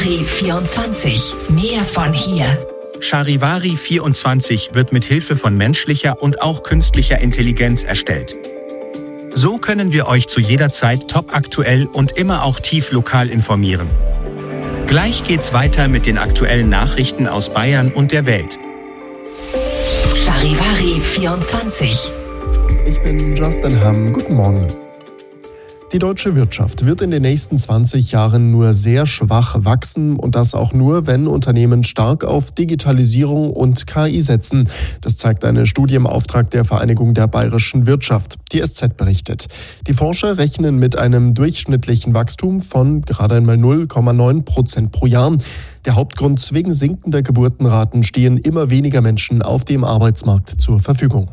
Charivari 24. Mehr von hier. Charivari 24 wird mit Hilfe von menschlicher und auch künstlicher Intelligenz erstellt. So können wir euch zu jeder Zeit topaktuell und immer auch tief lokal informieren. Gleich geht's weiter mit den aktuellen Nachrichten aus Bayern und der Welt. Charivari 24. Ich bin Justin Hamm. Guten Morgen. Die deutsche Wirtschaft wird in den nächsten 20 Jahren nur sehr schwach wachsen und das auch nur, wenn Unternehmen stark auf Digitalisierung und KI setzen. Das zeigt eine Studie im Auftrag der Vereinigung der bayerischen Wirtschaft. Die SZ berichtet. Die Forscher rechnen mit einem durchschnittlichen Wachstum von gerade einmal 0,9% pro Jahr. Der Hauptgrund: wegen sinkender Geburtenraten stehen immer weniger Menschen auf dem Arbeitsmarkt zur Verfügung.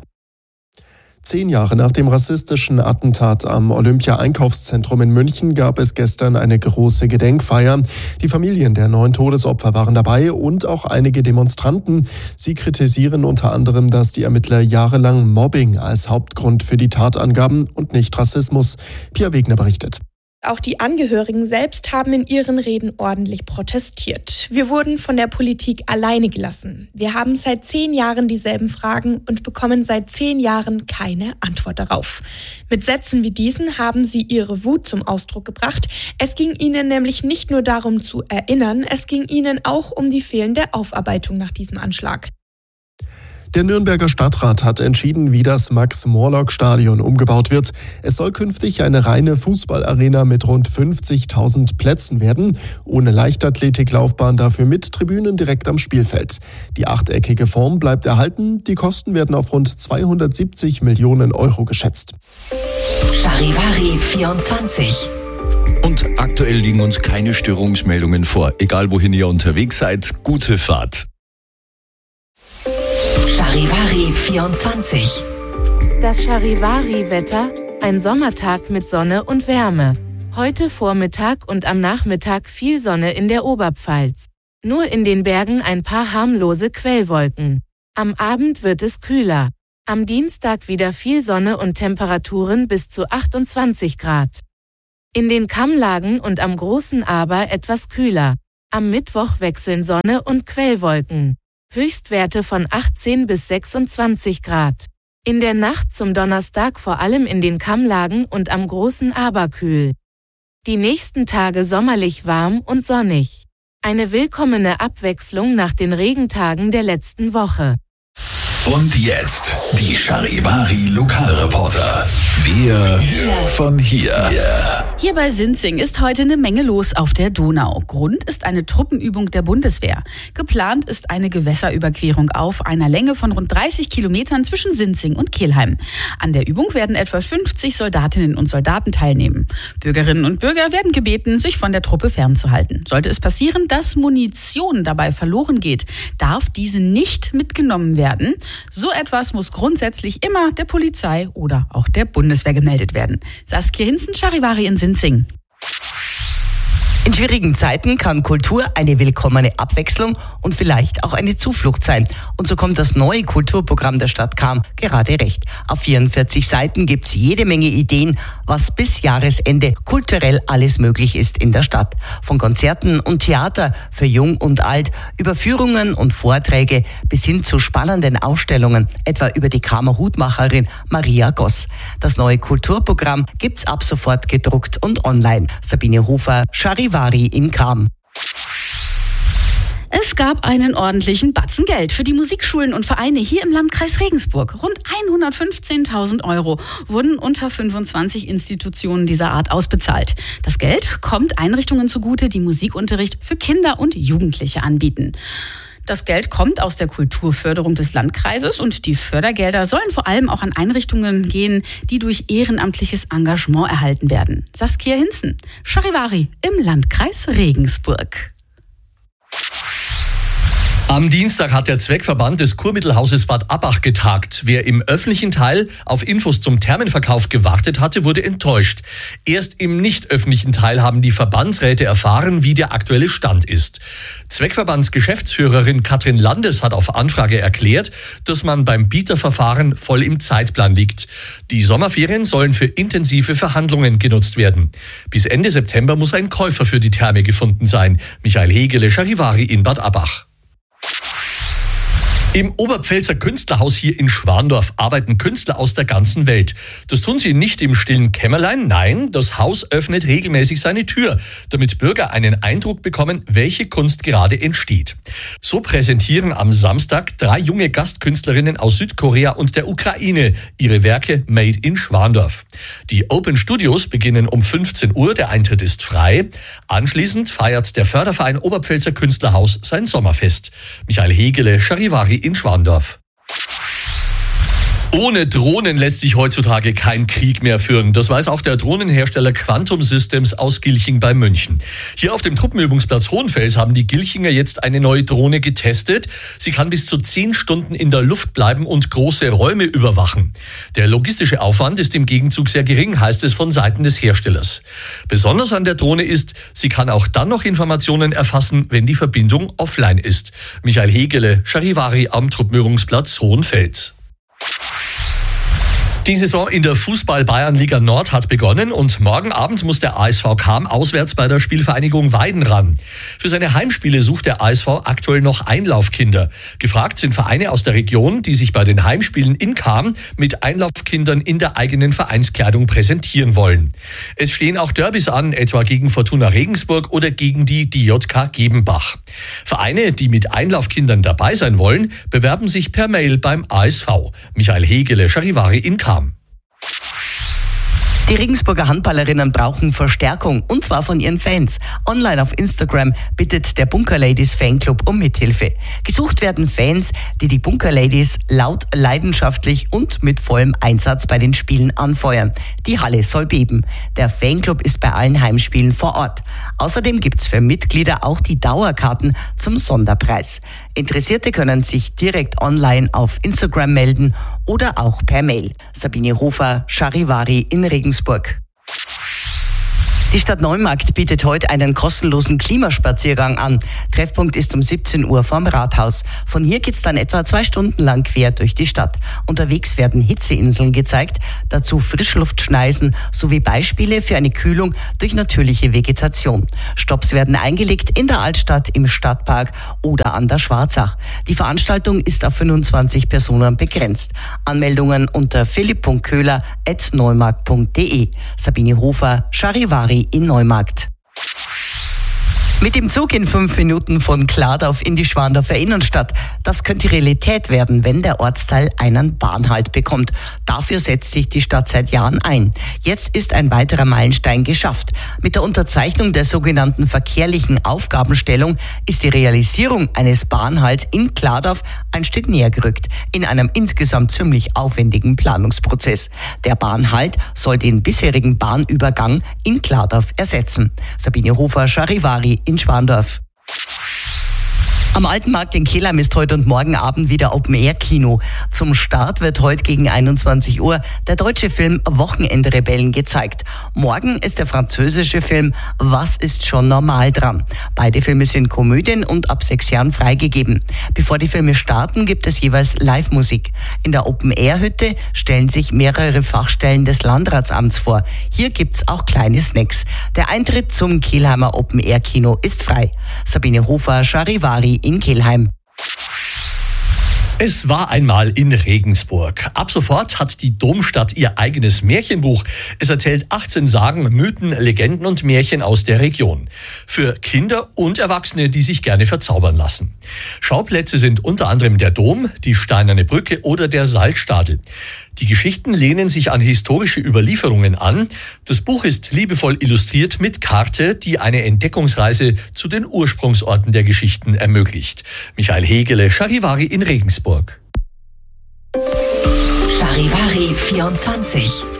10 Jahre nach dem rassistischen Attentat am Olympia-Einkaufszentrum in München gab es gestern eine große Gedenkfeier. Die Familien der 9 Todesopfer waren dabei und auch einige Demonstranten. Sie kritisieren unter anderem, dass die Ermittler jahrelang Mobbing als Hauptgrund für die Tat angaben und nicht Rassismus. Pia Wegner berichtet. Auch die Angehörigen selbst haben in ihren Reden ordentlich protestiert. Wir wurden von der Politik alleine gelassen. Wir haben seit 10 Jahren dieselben Fragen und bekommen seit 10 Jahren keine Antwort darauf. Mit Sätzen wie diesen haben sie ihre Wut zum Ausdruck gebracht. Es ging ihnen nämlich nicht nur darum zu erinnern, es ging ihnen auch um die fehlende Aufarbeitung nach diesem Anschlag. Der Nürnberger Stadtrat hat entschieden, wie das Max-Morlock-Stadion umgebaut wird. Es soll künftig eine reine Fußballarena mit rund 50.000 Plätzen werden, ohne Leichtathletiklaufbahn, dafür mit Tribünen direkt am Spielfeld. Die achteckige Form bleibt erhalten, die Kosten werden auf rund 270 Millionen Euro geschätzt. Charivari 24. Und aktuell liegen uns keine Störungsmeldungen vor. Egal wohin ihr unterwegs seid, gute Fahrt. Charivari 24. Das Charivari-Wetter, ein Sommertag mit Sonne und Wärme. Heute Vormittag und am Nachmittag viel Sonne in der Oberpfalz. Nur in den Bergen ein paar harmlose Quellwolken. Am Abend wird es kühler. Am Dienstag wieder viel Sonne und Temperaturen bis zu 28 Grad. In den Kammlagen und am Großen Aber etwas kühler. Am Mittwoch wechseln Sonne und Quellwolken. Höchstwerte von 18 bis 26 Grad. In der Nacht zum Donnerstag vor allem in den Kammlagen und am Großen Aber kühl. Die nächsten Tage sommerlich warm und sonnig. Eine willkommene Abwechslung nach den Regentagen der letzten Woche. Und jetzt die Charivari Lokalreporter. Wir von hier. Hier bei Sinzing ist heute eine Menge los auf der Donau. Grund ist eine Truppenübung der Bundeswehr. Geplant ist eine Gewässerüberquerung auf einer Länge von rund 30 Kilometern zwischen Sinzing und Kelheim. An der Übung werden etwa 50 Soldatinnen und Soldaten teilnehmen. Bürgerinnen und Bürger werden gebeten, sich von der Truppe fernzuhalten. Sollte es passieren, dass Munition dabei verloren geht, darf diese nicht mitgenommen werden. So etwas muss grundsätzlich immer der Polizei oder auch der Bundeswehr gemeldet werden. Saskia Hinzen, Charivari in Sinzing. In schwierigen Zeiten kann Kultur eine willkommene Abwechslung und vielleicht auch eine Zuflucht sein. Und so kommt das neue Kulturprogramm der Stadt Cham gerade recht. Auf 44 Seiten gibt's jede Menge Ideen, was bis Jahresende kulturell alles möglich ist in der Stadt. Von Konzerten und Theater für Jung und Alt, über Führungen und Vorträge bis hin zu spannenden Ausstellungen, etwa über die Chamer Hutmacherin Maria Goss. Das neue Kulturprogramm gibt's ab sofort gedruckt und online. Sabine Hofer, Charivari in Cham. Es gab einen ordentlichen Batzen Geld für die Musikschulen und Vereine hier im Landkreis Regensburg. Rund 115.000 Euro wurden unter 25 Institutionen dieser Art ausbezahlt. Das Geld kommt Einrichtungen zugute, die Musikunterricht für Kinder und Jugendliche anbieten. Das Geld kommt aus der Kulturförderung des Landkreises und die Fördergelder sollen vor allem auch an Einrichtungen gehen, die durch ehrenamtliches Engagement erhalten werden. Saskia Hinzen, Charivari im Landkreis Regensburg. Am Dienstag hat der Zweckverband des Kurmittelhauses Bad Abbach getagt. Wer im öffentlichen Teil auf Infos zum Thermenverkauf gewartet hatte, wurde enttäuscht. Erst im nicht öffentlichen Teil haben die Verbandsräte erfahren, wie der aktuelle Stand ist. Zweckverbandsgeschäftsführerin Katrin Landes hat auf Anfrage erklärt, dass man beim Bieterverfahren voll im Zeitplan liegt. Die Sommerferien sollen für intensive Verhandlungen genutzt werden. Bis Ende September muss ein Käufer für die Therme gefunden sein. Michael Hegele, Charivari in Bad Abbach. Im Oberpfälzer Künstlerhaus hier in Schwandorf arbeiten Künstler aus der ganzen Welt. Das tun sie nicht im stillen Kämmerlein, nein, das Haus öffnet regelmäßig seine Tür, damit Bürger einen Eindruck bekommen, welche Kunst gerade entsteht. So präsentieren am Samstag 3 junge Gastkünstlerinnen aus Südkorea und der Ukraine ihre Werke Made in Schwandorf. Die Open Studios beginnen um 15 Uhr, der Eintritt ist frei. Anschließend feiert der Förderverein Oberpfälzer Künstlerhaus sein Sommerfest. Michael Hegele, Charivari in Schwandorf. Ohne Drohnen lässt sich heutzutage kein Krieg mehr führen. Das weiß auch der Drohnenhersteller Quantum Systems aus Gilching bei München. Hier auf dem Truppenübungsplatz Hohenfels haben die Gilchinger jetzt eine neue Drohne getestet. Sie kann bis zu 10 Stunden in der Luft bleiben und große Räume überwachen. Der logistische Aufwand ist im Gegenzug sehr gering, heißt es von Seiten des Herstellers. Besonders an der Drohne ist, sie kann auch dann noch Informationen erfassen, wenn die Verbindung offline ist. Michael Hegele, Charivari am Truppenübungsplatz Hohenfels. Die Saison in der Fußball-Bayernliga Nord hat begonnen und morgen Abend muss der ASV Cham auswärts bei der Spielvereinigung Weiden ran. Für seine Heimspiele sucht der ASV aktuell noch Einlaufkinder. Gefragt sind Vereine aus der Region, die sich bei den Heimspielen in Cham mit Einlaufkindern in der eigenen Vereinskleidung präsentieren wollen. Es stehen auch Derbys an, etwa gegen Fortuna Regensburg oder gegen die DJK Gebenbach. Vereine, die mit Einlaufkindern dabei sein wollen, bewerben sich per Mail beim ASV. Michael Hegele, Charivari in Cham. Die Regensburger Handballerinnen brauchen Verstärkung, und zwar von ihren Fans. Online auf Instagram bittet der Bunker Ladies Fanclub um Mithilfe. Gesucht werden Fans, die die Bunker Ladies laut, leidenschaftlich und mit vollem Einsatz bei den Spielen anfeuern. Die Halle soll beben. Der Fanclub ist bei allen Heimspielen vor Ort. Außerdem gibt's für Mitglieder auch die Dauerkarten zum Sonderpreis. Interessierte können sich direkt online auf Instagram melden oder auch per Mail. Sabine Hofer, Charivari in Regensburg. Die Stadt Neumarkt bietet heute einen kostenlosen Klimaspaziergang an. Treffpunkt ist um 17 Uhr vorm Rathaus. Von hier geht's dann etwa 2 Stunden lang quer durch die Stadt. Unterwegs werden Hitzeinseln gezeigt, dazu Frischluftschneisen sowie Beispiele für eine Kühlung durch natürliche Vegetation. Stopps werden eingelegt in der Altstadt, im Stadtpark oder an der Schwarzach. Die Veranstaltung ist auf 25 Personen begrenzt. Anmeldungen unter philipp.köhler@neumarkt.de. Sabine Hofer, Charivari in Neumarkt. Mit dem Zug in 5 Minuten von Kladorf in die Schwandorfer Innenstadt. Das könnte Realität werden, wenn der Ortsteil einen Bahnhalt bekommt. Dafür setzt sich die Stadt seit Jahren ein. Jetzt ist ein weiterer Meilenstein geschafft. Mit der Unterzeichnung der sogenannten verkehrlichen Aufgabenstellung ist die Realisierung eines Bahnhalts in Kladorf ein Stück näher gerückt, in einem insgesamt ziemlich aufwendigen Planungsprozess. Der Bahnhalt soll den bisherigen Bahnübergang in Kladorf ersetzen. Sabine Hofer, Charivari in Schwandorf. Am Alten Markt in Kelheim ist heute und morgen Abend wieder Open-Air-Kino. Zum Start wird heute gegen 21 Uhr der deutsche Film Wochenendrebellen gezeigt. Morgen ist der französische Film Was ist schon normal dran? Beide Filme sind Komödien und ab 6 Jahren freigegeben. Bevor die Filme starten, gibt es jeweils Live-Musik. In der Open-Air-Hütte stellen sich mehrere Fachstellen des Landratsamts vor. Hier gibt's auch kleine Snacks. Der Eintritt zum Kelheimer Open-Air-Kino ist frei. Sabine Hofer, Charivari in Kelheim. Es war einmal in Regensburg. Ab sofort hat die Domstadt ihr eigenes Märchenbuch. Es erzählt 18 Sagen, Mythen, Legenden und Märchen aus der Region. Für Kinder und Erwachsene, die sich gerne verzaubern lassen. Schauplätze sind unter anderem der Dom, die Steinerne Brücke oder der Salzstadel. Die Geschichten lehnen sich an historische Überlieferungen an. Das Buch ist liebevoll illustriert mit Karte, die eine Entdeckungsreise zu den Ursprungsorten der Geschichten ermöglicht. Michael Hegele, Charivari in Regensburg. Charivari 24.